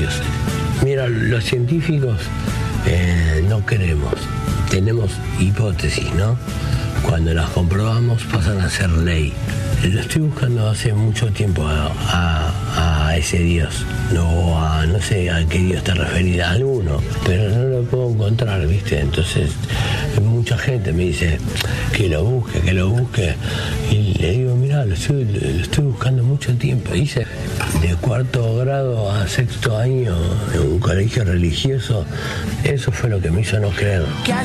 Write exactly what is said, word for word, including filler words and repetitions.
Dios. Mira, los científicos eh, no creemos, tenemos hipótesis, ¿no? Cuando las comprobamos pasan a ser ley. Lo estoy buscando hace mucho tiempo a, a, a ese Dios, no a, no sé a qué Dios te referís, a alguno, pero no lo puedo encontrar, ¿viste? Entonces mucha gente me dice que lo busque, que lo busque, y le digo, mirá, lo estoy, lo estoy buscando mucho tiempo. Hice de cuarto grado a sexto año en un colegio religioso, eso fue lo que me hizo no creer.